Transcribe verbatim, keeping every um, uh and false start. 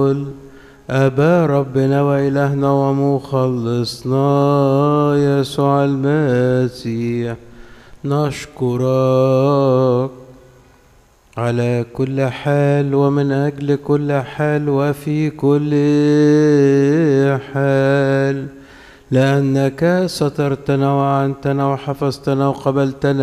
أبا ربنا وإلهنا ومخلصنا يسوع المسيح، نشكرك على كل حال ومن أجل كل حال وفي كل حال، لأنك سترتنا وعنتنا وحفظتنا وقبلتنا